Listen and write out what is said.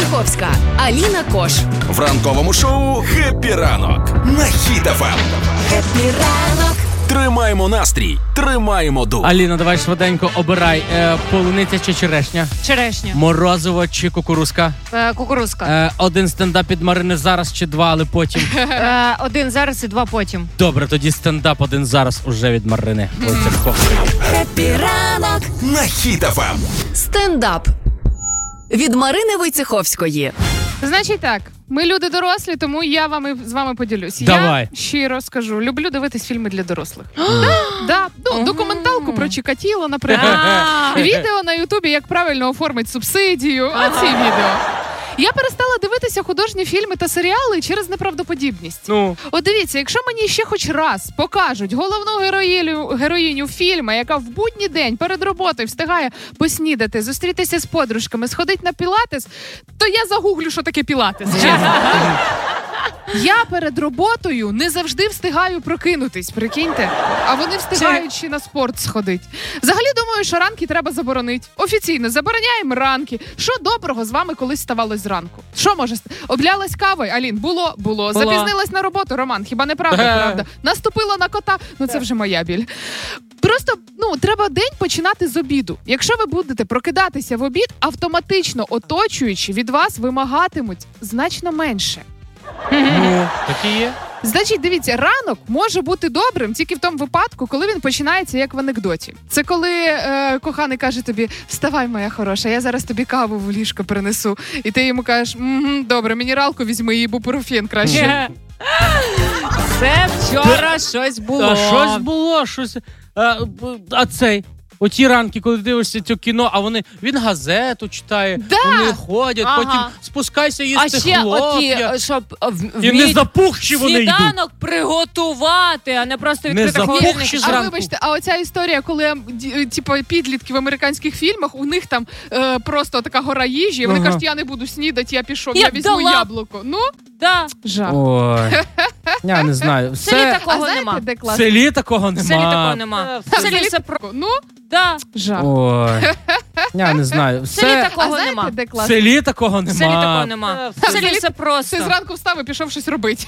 Войцеховська, Аліна Кош. В ранковому шоу «Хеппі ранок» на Хіт ФМ. Хеппі ранок. Тримаємо настрій, тримаємо дух. Аліна, давай швиденько обирай, полуниця чи черешня? Черешня. Морозиво чи кукурузка? Кукурузка. Один стендап від Марини зараз чи два, але потім? Один зараз і два потім. Добре, тоді стендап один зараз уже від Марини Войцеховської. Хеппі ранок На Хіт ФМ. Стендап від Марини Войцеховської. Значить так, ми люди дорослі, тому я з вами поділюсь. Давай. Я щиро скажу, люблю дивитись фільми для дорослих. Документалку про Чікатіло, наприклад. Відео на Ютубі, як правильно оформити субсидію. Оці відео. Я перестала дивитися художні фільми та серіали через неправдоподібність. От дивіться, якщо мені ще хоч раз покажуть головну героїню фільму, яка в будній день перед роботою встигає поснідати, зустрітися з подружками, сходити на пілатес, то я загуглю, що таке пілатес, чесно. Я перед роботою не завжди встигаю прокинутись, прикиньте. А вони встигають ще на спорт сходити. Взагалі, думаю, що ранки треба заборонити. Офіційно, забороняємо ранки. Що доброго з вами колись ставалось зранку? Що може? Облялась кавою? Алін, було. Запізнилась на роботу, Роман, хіба не правда? Правда. Наступила на кота? Це вже моя біль. Просто, треба день починати з обіду. Якщо ви будете прокидатися в обід, автоматично оточуючи від вас вимагатимуть значно менше. Так і є. Значить, дивіться, ранок може бути добрим тільки в тому випадку, коли він починається як в анекдоті. Це коли коханий каже тобі: «Вставай, моя хороша, я зараз тобі каву в ліжко принесу». І ти йому кажеш: «Добре, мінералку візьми, ібупрофен краще». Це вчора щось було. Щось. А цей? Оті ранки, коли дивишся це кіно, а він газету читає, вони ходять, потім спускайся їсти хлоп'я. Щоб І не запухші вони йдуть. сніданок приготувати, а не просто відкрити запухші холодильник. зранку. А вибачте, а оця історія, коли підлітки в американських фільмах, у них там просто така гора їжі, і вони кажуть: «Я не буду снідати, я пішов, я візьму яблуко». Да. Жах. Ой, я не знаю. В селі такого нема. де В класно? селі такого нема. В селі такого нема. В селі все про... Да. Жах. Ой, я не знаю. В селі такого нема. де В класно? селі такого В селі такого нема. нема. В селі все просто. Ти зранку встав і пішов щось робити.